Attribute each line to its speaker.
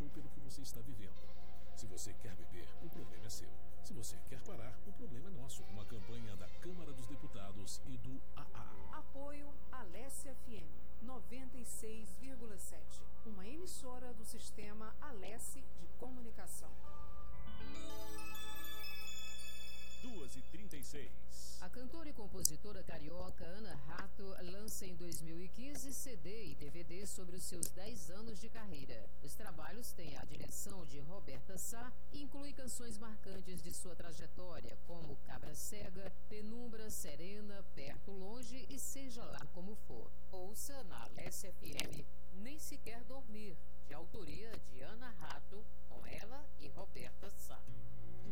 Speaker 1: passou pelo que você está vivendo. Se você quer beber, o problema é seu. Se você quer parar, o problema é nosso. Uma campanha da Câmara dos Deputados e do AA.
Speaker 2: Apoio Alesse FM 96,7. Uma emissora do sistema Alesse de comunicação.
Speaker 3: 2h36.
Speaker 4: A cantora e compositora carioca Ana Rato lança em 2015 CD e DVD sobre os seus 10 anos de carreira. Os trabalhos têm a direção de Roberta Sá e incluem canções marcantes de sua trajetória, como Cabra Cega, Penumbra, Serena, Perto, Longe e Seja Lá Como For. Ouça na Alesse FM Nem Se Quer Dormir, de autoria